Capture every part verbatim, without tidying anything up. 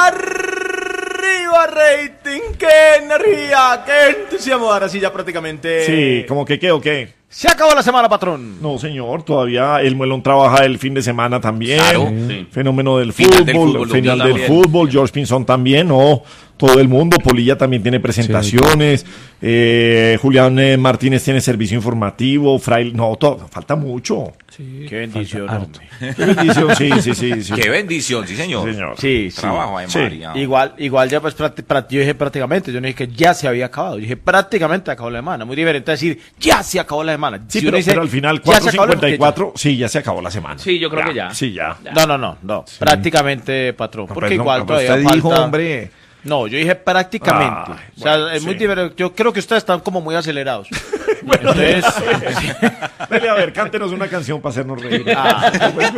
Arriba rating, qué energía, qué entusiasmo. Ahora sí ya prácticamente. Sí, ¿cómo que qué o qué? Se acabó la semana, patrón. No, señor, todavía el Muelón trabaja el fin de semana también. Claro, sí. Fenómeno del Final fútbol, del fútbol, final del también. fútbol, George Pinzón también, no, todo el mundo, Polilla también tiene presentaciones, eh, Julián eh, Martínez tiene servicio informativo, Fraile, no, todo, falta mucho. Sí. Qué bendición, hombre. Qué bendición, sí, sí, sí. sí. Qué bendición, sí, señor. Sí, señor. Sí, sí. Trabajo de Sí. María. Igual, igual ya pues prácti- prácti- yo dije prácticamente, yo no dije que ya se había acabado, yo dije prácticamente acabó la semana, muy diferente a decir ya se acabó la semana. Sí, Si pero, uno dice, pero al final, "Ya cuatro se acabó la-", cincuenta y cuatro, sí, ya se acabó la semana. Sí, yo creo que ya. Sí, ya. No, no, no, no, prácticamente, patrón, No, porque pues no, igual no, pero todavía usted dijo, falta. hombre. No, yo dije prácticamente. Ah, o sea, bueno, es muy sí. diferente. Yo creo que ustedes están como muy acelerados. Bueno, Entonces, dele, a ver, cántenos una canción para hacernos reír. ah,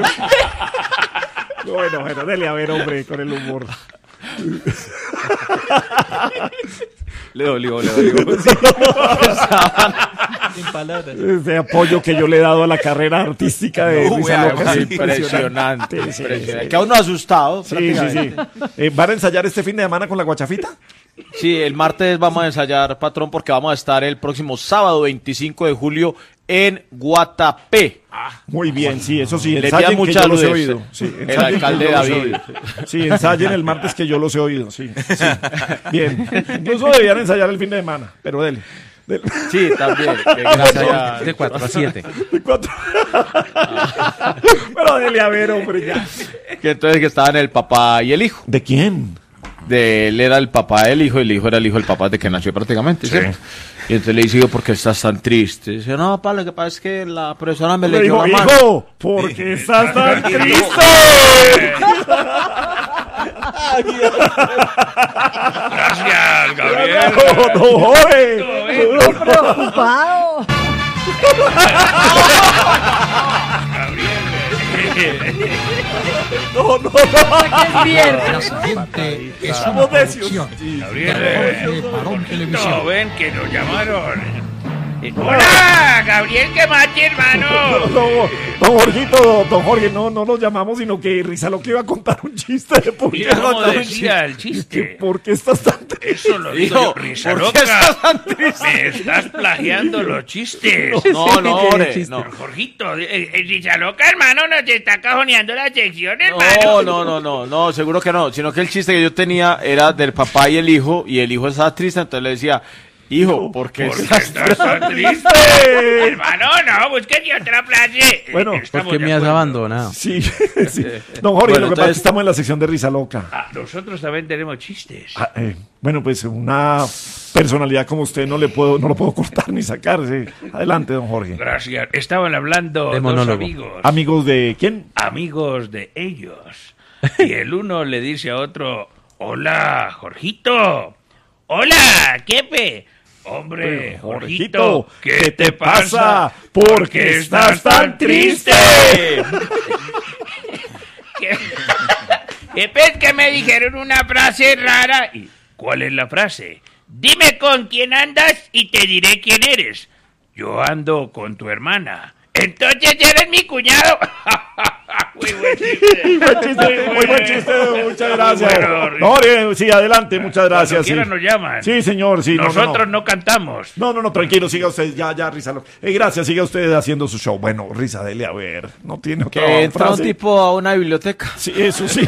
Bueno, bueno, dele a ver, hombre, con el humor. le dolió, le dolió. Sin palabras. Ese apoyo que yo le he dado a la carrera artística de No, Risa wea, Loca es Impresionante, Sí, sí, impresionante. sí. Que a uno asustado. Sí, sí, sí. prácticamente. Eh, ¿Van a ensayar este fin de semana con la guachafita? Sí, el martes vamos a ensayar, patrón, porque vamos a estar el próximo sábado veinticinco de julio en Guatapé. Muy bien, sí, eso sí, Le ensayen envían que yo los he muchas oído. Sí, el ensayen que alcalde yo los he David. oído. Sí, ensayen el martes que yo los he oído, sí. sí. Bien, incluso deberían ensayar el fin de semana, pero dele. dele. Sí, también. que gracias a- De cuatro a siete. De cuatro. Pero dele a ver, hombre, ya. que entonces que estaban el papá y el hijo. ¿De quién? De él era el papá del hijo, el hijo era el hijo del papá de que nació prácticamente. Sí. ¿cierto? Y entonces le dice, ¿por qué estás tan triste? Dice, no, papá, lo que pasa es que la profesora me Le leyó dijo, la mano. hijo, ¿por qué estás tan triste? Gracias, Gabriel. No, no, Jorge. Preocupado. No, no, no. Es viernes. La siguiente es una Somos necios. producción Gabriel, de eh, Barón No, Televisión. ven que nos llamaron. Eh, Hola, Gabriel, ¿qué más, hermano? No, don Jorgito, don Jorge, no, no nos llamamos, sino que Risa lo que iba a contar un chiste de por qué Mira cómo contar un decía el Que chiste. ¿Por qué estás tan triste? Eso lo digo Hijo, yo, risa ¿por qué loca. estás tan triste? Me estás plagiando los chistes. No, no, hombre, no. Don Jorgito, eh, eh, risa loca, hermano, nos está cajoneando la sección, hermano. No, no, no, no, no, seguro que no. Sino que el chiste que yo tenía era del papá y el hijo, y el hijo estaba triste, entonces le decía, hijo, ¿por qué ¿Por qué estás estás tan triste? Hermano, no, busquen otra frase. Bueno, Estamos ¿Por qué de me has acuerdo. abandonado? Sí, sí. Don Jorge, Bueno, lo que pasa es entonces- que estamos en la sección de Risa Loca. Ah, nosotros también tenemos chistes. Ah, eh, bueno, pues una personalidad como usted no le puedo, no lo puedo cortar ni sacar. Sí. Adelante, don Jorge. Gracias. Estaban hablando De dos monólogo. amigos. Amigos de quién? amigos de ellos. Y el uno le dice a otro, hola, Jorgito. Hola, Kepe. Hombre, Jorgito, ¿qué te pasa? ¿Por qué estás tan triste? ¿Qué? Kepe, es que me dijeron una frase rara. ¿Y cuál es la frase? Dime con quién andas y te diré quién eres. Yo ando con tu hermana. Entonces eres mi cuñado. Muy buen chiste. Muy buen chiste, muy buen chiste, muchas gracias. Bueno, No, Jorge, sí, adelante, muchas gracias. Cuando quiera sí. nos llaman. Sí, señor, sí. no, no, Nosotros no. no cantamos. No, no, no, tranquilo, siga usted, ya, ya, Risa. Lo- Eh, gracias, siga usted haciendo su show. Bueno, Risa, dele a ver, no tiene otra Que entra un frase. tipo a una biblioteca. Sí, eso sí.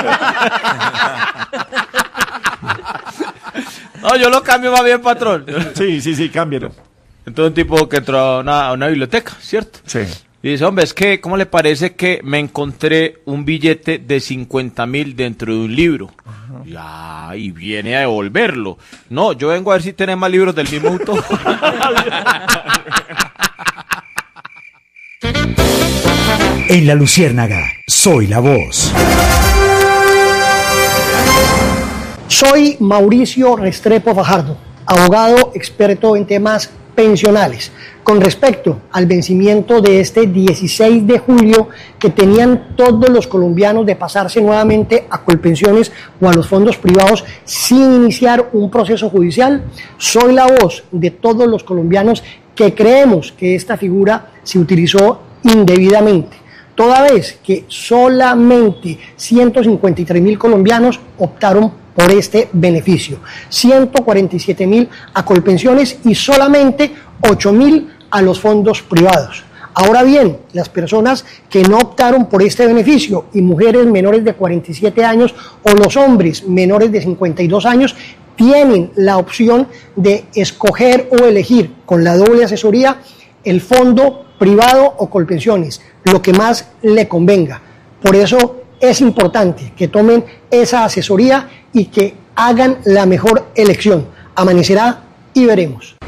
No, yo lo cambio más bien, patrón. sí, sí, sí, cámbialo. Entonces un tipo que entró a una, a una biblioteca, ¿cierto? Sí. Y dice, hombre, es que, ¿cómo le parece que me encontré un billete de cincuenta mil dentro de un libro? Ya, y viene a devolverlo. No, yo vengo a ver si tiene más libros del mismo autor. En La Luciérnaga, soy la voz. Soy Mauricio Restrepo Fajardo, abogado experto en temas pensionales. Con respecto al vencimiento de este dieciséis de julio que tenían todos los colombianos de pasarse nuevamente a Colpensiones o a los fondos privados sin iniciar un proceso judicial, soy la voz de todos los colombianos que creemos que esta figura se utilizó indebidamente. toda vez que solamente ciento cincuenta y tres mil colombianos optaron por este beneficio, ciento cuarenta y siete mil a Colpensiones y solamente ocho mil a los fondos privados. Ahora bien, las personas que no optaron por este beneficio y mujeres menores de cuarenta y siete años o los hombres menores de cincuenta y dos años tienen la opción de escoger o elegir con la doble asesoría el fondo privado o Colpensiones, lo que más le convenga. Por eso es importante que tomen esa asesoría y que hagan la mejor elección. Amanecerá y veremos.